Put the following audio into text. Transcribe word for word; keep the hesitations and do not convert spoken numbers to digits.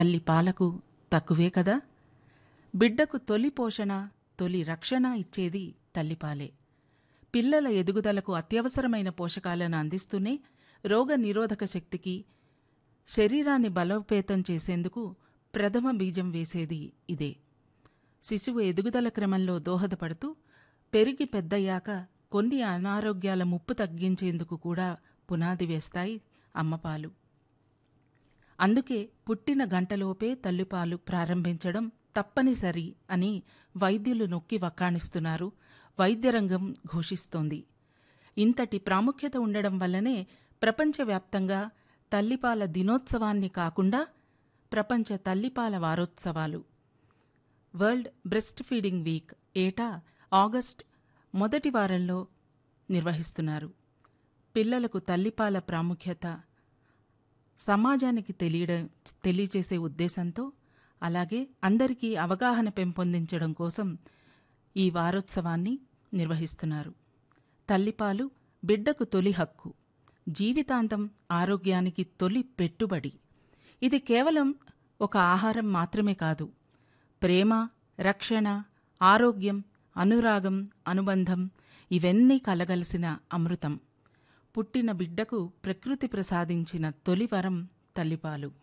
తల్లి పాలకు తక్కువే కదా. బిడ్డకు తొలి పోషణ, తొలి రక్షణ ఇచ్చేది తల్లిపాలే. పిల్లల ఎదుగుదలకు అత్యవసరమైన పోషకాలను అందిస్తూనే రోగ నిరోధక శక్తికి, శరీరాన్ని బలోపేతం చేసేందుకు ప్రథమ బీజం వేసేది ఇదే. శిశువు ఎదుగుదల క్రమంలో దోహదపడుతూ పెరిగి పెద్దయ్యాక కొన్ని అనారోగ్యాల ముప్పు తగ్గించేందుకు కూడా పునాది వేస్తాయి అమ్మపాలు. అందుకే పుట్టిన గంటలోపే తల్లిపాలు ప్రారంభించడం తప్పనిసరి అని వైద్యులు నొక్కి వక్కాణిస్తున్నారు, వైద్యరంగం ఘోషిస్తోంది. ఇంతటి ప్రాముఖ్యత ఉండడం వల్లనే ప్రపంచవ్యాప్తంగా తల్లిపాల దినోత్సవాన్ని కాకుండా ప్రపంచ తల్లిపాల వారోత్సవాలు, వరల్డ్ బ్రెస్ట్ ఫీడింగ్ వీక్ ఏటా ఆగస్ట్ మొదటి వారంలో నిర్వహిస్తున్నారు. పిల్లలకు తల్లిపాల ప్రాముఖ్యత సమాజానికి తెలియడం తెలియజేసే ఉద్దేశంతో, అలాగే అందరికీ అవగాహన పెంపొందించడం కోసం ఈ వారోత్సవాన్ని నిర్వహిస్తున్నారు. తల్లిపాలు బిడ్డకు తొలి హక్కు, జీవితాంతం ఆరోగ్యానికి తొలి పెట్టుబడి. ఇది కేవలం ఒక ఆహారం మాత్రమే కాదు, ప్రేమ, రక్షణ, ఆరోగ్యం, అనురాగం, అనుబంధం ఇవన్నీ కలగలిసిన అమృతం. పుట్టిన బిడ్డకు ప్రకృతి ప్రసాదించిన తొలి వరం తల్లిపాలు.